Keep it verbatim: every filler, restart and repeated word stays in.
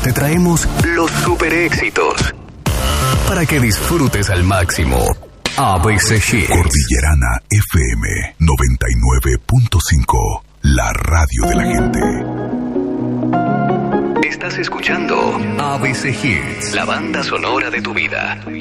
te traemos los super éxitos para que disfrutes al máximo. A B C Hits. Cordillerana F M noventa y nueve punto cinco, la radio de la gente. Estás escuchando A B C Hits, la banda sonora de tu vida.